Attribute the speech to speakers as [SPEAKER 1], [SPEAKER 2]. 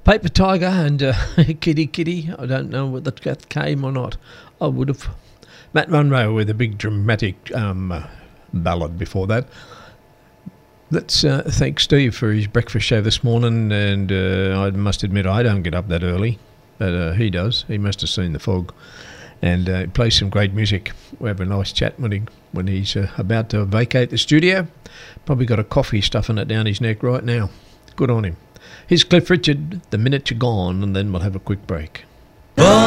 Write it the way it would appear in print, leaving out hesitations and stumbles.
[SPEAKER 1] Paper Tiger and Kitty Kitty. I don't know whether that came or not. I would have. Matt Munro with a big dramatic ballad before that. Let's thank Steve for his breakfast show this morning, and I must admit I don't get up that early, but he does. He must have seen the fog, and he plays some great music. We have a nice chat when he's about to vacate the studio. Probably got a coffee stuffing it down his neck right now. Good on him. Here's Cliff Richard, The Minute You're Gone, and then we'll have a quick break.